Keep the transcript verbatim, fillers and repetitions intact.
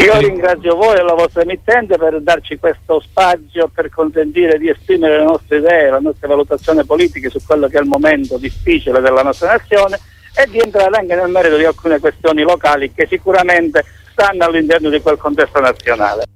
Io ringrazio voi e la vostra emittente per darci questo spazio, per consentire di esprimere le nostre idee, la nostra valutazione politica su quello che è il momento difficile della nostra nazione e di entrare anche nel merito di alcune questioni locali che sicuramente stanno all'interno di quel contesto nazionale.